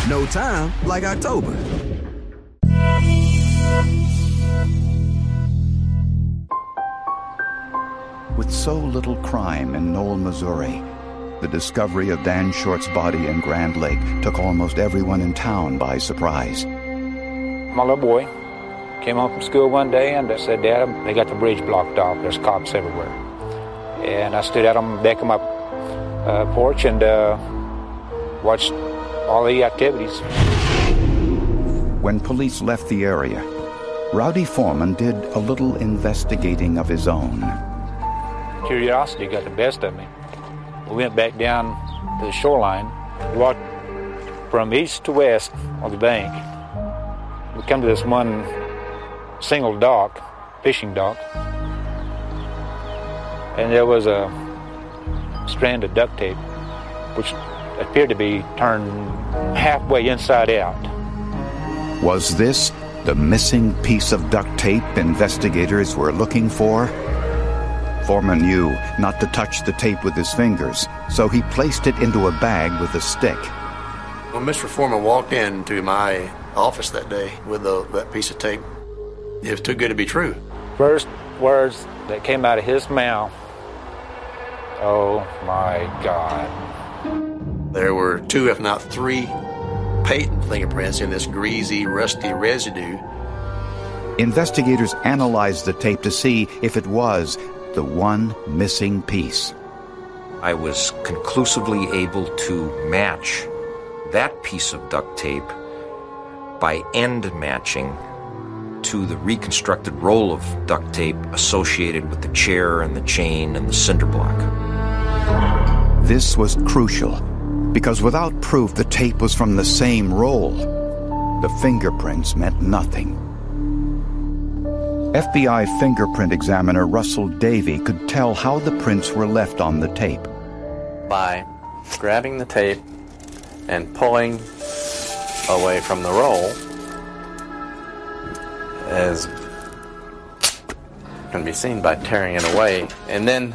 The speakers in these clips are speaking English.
No time like October. With so little crime in Knoll, Missouri, the discovery of Dan Short's body in Grand Lake took almost everyone in town by surprise. My little boy came home from school one day and said, "Dad, they got the bridge blocked off. There's cops everywhere." And I stood out on the deck of my porch and watched all the activities. When police left the area, Rowdy Foreman did a little investigating of his own. Curiosity got the best of me. We went back down to the shoreline, walked from east to west on the bank. We come to this one single dock, fishing dock, and there was a strand of duct tape which appeared to be turned halfway inside out. Was this the missing piece of duct tape investigators were looking for? Foreman knew not to touch the tape with his fingers, so he placed it into a bag with a stick. When Mr. Foreman walked into my office that day with that piece of tape, it was too good to be true. First words that came out of his mouth, "Oh my God." There were 2, if not 3, patent fingerprints in this greasy, rusty residue. Investigators analyzed the tape to see if it was the one missing piece. I was conclusively able to match that piece of duct tape by end matching to the reconstructed roll of duct tape associated with the chair and the chain and the cinder block. This was crucial, because without proof the tape was from the same roll, the fingerprints meant nothing. FBI fingerprint examiner Russell Davey could tell how the prints were left on the tape. By grabbing the tape and pulling away from the roll, as can be seen by tearing it away, and then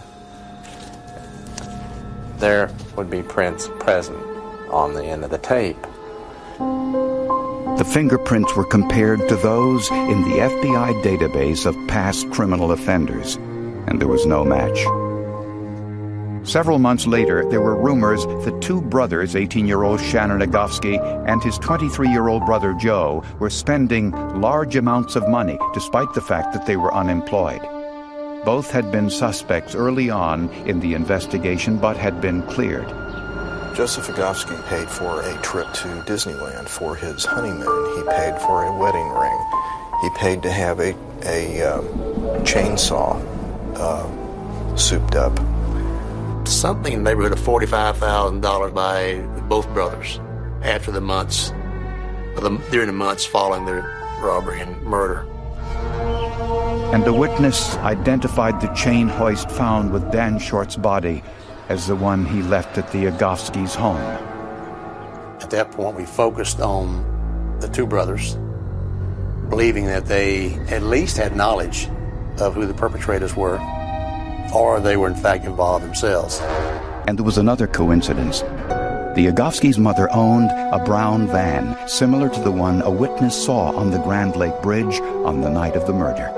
there would be prints present on the end of the tape. The fingerprints were compared to those in the FBI database of past criminal offenders, and there was no match. Several months later, there were rumors that 2 brothers, 18-year-old Shannon Agofsky and his 23-year-old brother Joe, were spending large amounts of money despite the fact that they were unemployed. Both had been suspects early on in the investigation but had been cleared. Joseph Agofsky paid for a trip to Disneyland for his honeymoon. He paid for a wedding ring. He paid to have a chainsaw souped up. Something in the neighborhood of $45,000 by both brothers after the months, during the months following the robbery and murder. And a witness identified the chain hoist found with Dan Short's body as the one he left at the Agofsky's home. At that point, we focused on the 2 brothers, believing that they at least had knowledge of who the perpetrators were, or they were in fact involved themselves. And there was another coincidence. The Agofsky's mother owned a brown van, similar to the one a witness saw on the Grand Lake Bridge on the night of the murder.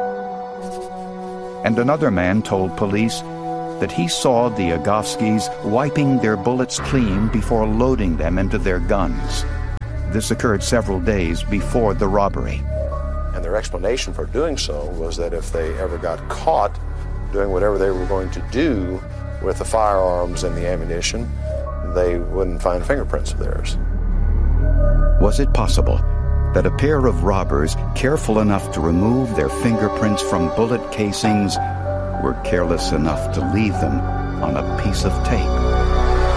And another man told police that he saw the Agofskys wiping their bullets clean before loading them into their guns. This occurred several days before the robbery. And their explanation for doing so was that if they ever got caught doing whatever they were going to do with the firearms and the ammunition, they wouldn't find fingerprints of theirs. Was it possible that a pair of robbers, careful enough to remove their fingerprints from bullet casings, were careless enough to leave them on a piece of tape?